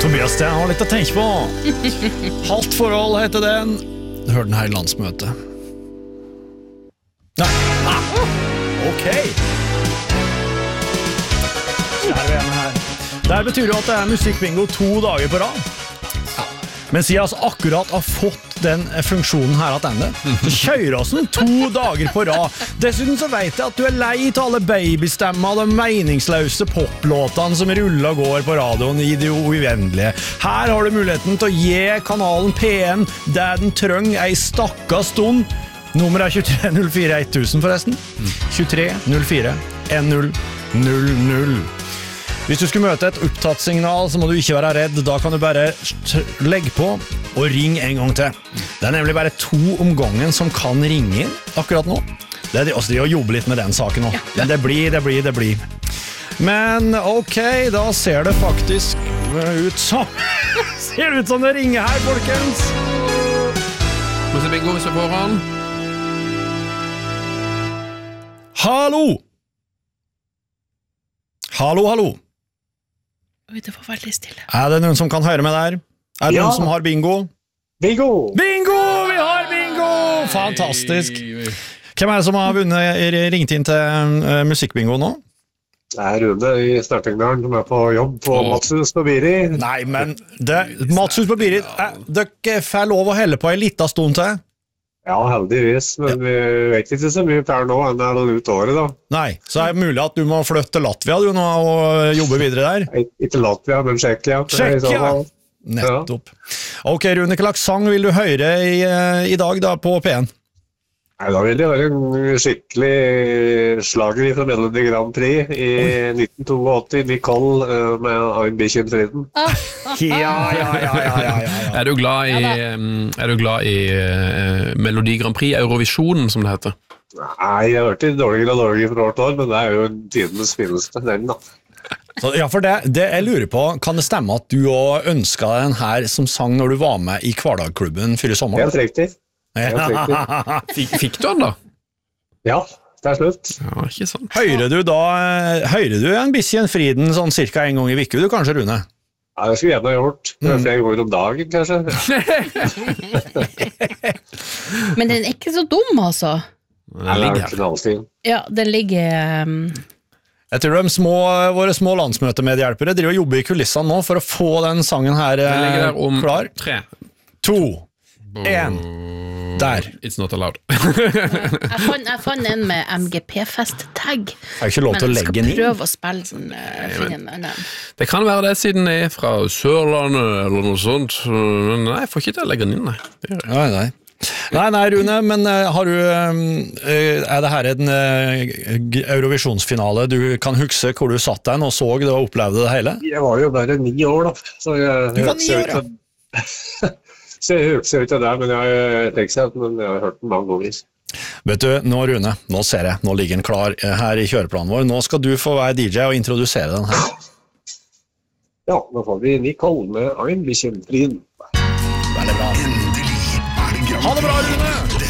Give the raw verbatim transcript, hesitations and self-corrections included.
Tobias, det har litt å tenke på. Halvt forhold heter den. Du hørte den her I landsmøtet. Nei, ah, ok. Så er vi igjen her. Det betyr jo at det er musikkbingo to dager på rad. Men siden jeg akkurat har fått den funksjonen her at ende, så kjører oss den to dager på rad. Dessuten så vet jeg at du er lei til alle babystemmer og de meningsløse poplåtene som ruller og går på radioen I det uendelige. Her har du muligheten til å gi kanalen P N der den trenger ei stakka stund. Nummer er tjuetre null fire tusen forresten. tjuetre null fire null null null. Hvis du skulle møte et opptatt signal, så må du ikke være redd. Da kan du bare legge på og ring en gang til. Det er nemlig bare to om gangen som kan ringe akkurat nå. Det er også de å jobbe litt med den saken nå. Men det blir, det blir, det blir. Men ok, da ser det faktisk ut som ser det ut som det ringer her, folkens. Må se bingo hvis jeg får han. Hallo! Hallo, hallo. Oi, det var veldig stille. Er det noen som kan høre med der? Er det Ja. noen som har bingo? Bingo! Bingo! Vi har bingo! Fantastisk. Hvem er det som har vunnet, ringt inn til uh, musikkbingo nå? Det er Rune I Snertingdalen som er på jobb på Åh. Matshus på Biri. Nei, men det, Matshus på Birit, eh, dere får lov å helle på en liten stund til. Ja, heldigvis, men vi vet ikke så mye per nå enn det er ut året da. Nei, så er det mulig at du må flytte til Latvia du nå og jobbe videre der. Ik- Ikke Latvia, men Tsjekkia. Tsjekkia! Nettopp. Ok, Rune, hva slags sang vil du høre i, eh, i dag da på P N? Nei, da vil det være en skikkelig slager fra Melodi Grand Prix I nitten åttiåtte, Nicole eh, med Ein Bisschen Frieden. Ja, ja, ja, ja, ja, ja, ja. Er du glad I, um, er du glad I uh, Melodi Grand Prix, Eurovisionen som det heter? Nei, jeg har hørt det dårligere og dårligere for hvert år, men det er jo tidens fineste, den da. Så, ja, for det, det jeg lurer på, kan det stemme at du også ønsket den her som sang når du var med I Kvardagklubben før I sommer? Helt riktig. Ja. Fikk, fikk du den da? Ja, det er slutt. Ja, ikke sant. Hører du da, hører du en bisschen Frieden sånn cirka en gang I viku, du kanskje, Rune? Ja, det skulle jeg gjerne ha gjort. Det er flere ganger om dagen, kanskje. Men den er ikke så dum, altså. Den ligger her. Knallfin. Ja, den ligger... Um, Jeg tror de små, våre små landsmøtemedhjelpere driver og jobber I kulissene nå for å få den sangen her Den ligger der om klar. tre. To, en, der. It's not allowed. jeg, fant, jeg fant en med M G P-fest-tag. Jeg har ikke lov til å legge den Men jeg inn. skal prøve å spille sånn uh, finne en annen. Det kan være det siden jeg er fra Sørlandet eller noe sånt. Men nei, jeg får ikke til å legge den inn, nei. Det gjør jeg. Nei, nei. Nei, nei, Rune, men uh, har du, uh, er det her en uh, Eurovisionsfinale du kan huske hvor du satt den og så det og opplevde det hele? Jeg var jo bare ni år da, så jeg... Du var ni år, ja? Så jeg husker ikke det, men jeg har tenkt seg at men jeg har hørt den mange ganger. Vet du, nå Rune, nå ser jeg, nå ligger den klar her I kjøreplanen vår. Nå skal du få være D J og introdusere den her. Ja, nå får vi Nicole med Ein Bisschen Frieden. Veldig bra. Ha det bra, Rune!